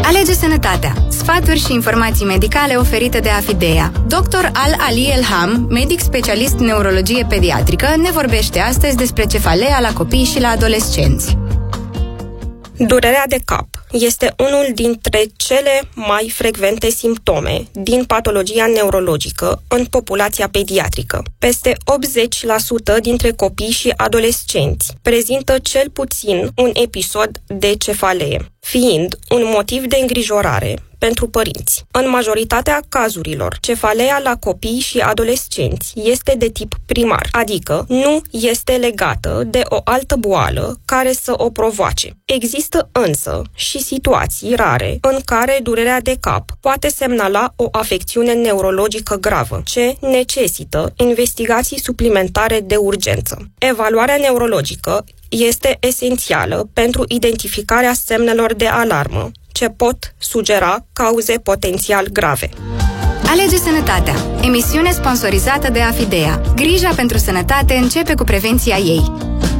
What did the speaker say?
Alege Sănătatea. Sfaturi și informații medicale oferite de Afidea. Dr. Ali Elham, medic specialist în neurologie pediatrică, ne vorbește astăzi despre cefalea la copii și la adolescenți. Durerea de cap este unul dintre cele mai frecvente simptome din patologia neurologică în populația pediatrică. Peste 80% dintre copii și adolescenți prezintă cel puțin un episod de cefalee, fiind un motiv de îngrijorare pentru părinți. În majoritatea cazurilor, cefalea la copii și adolescenți este de tip primar, adică nu este legată de o altă boală care să o provoace. Există însă și situații rare în care durerea de cap poate semnala o afecțiune neurologică gravă, ce necesită investigații suplimentare de urgență. Evaluarea neurologică este esențială pentru identificarea semnelor de alarmă, ce pot sugera cauze potențial grave. Alege Sănătatea, emisiune sponsorizată de Afidea. Grija pentru sănătate începe cu prevenția ei.